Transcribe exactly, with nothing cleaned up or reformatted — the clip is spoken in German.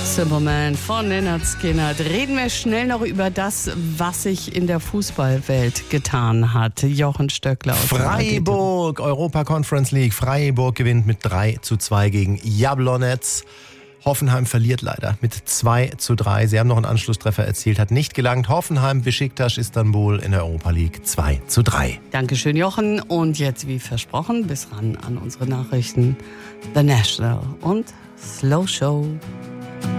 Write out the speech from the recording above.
Simple Man von Lynyrd Skynyrd. Reden wir schnell noch über das, was sich in der Fußballwelt getan hat. Jochen Stöckler aus Freiburg, Europa Conference League. Freiburg gewinnt mit drei zu zwei gegen Jablonec. Hoffenheim verliert leider mit zwei zu drei. Sie haben noch einen Anschlusstreffer erzielt, hat nicht gelangt. Hoffenheim, Besiktas, Istanbul in der Europa League zwei zu drei. Dankeschön, Jochen. Und jetzt, wie versprochen, bis ran an unsere Nachrichten. The National und Slow Show.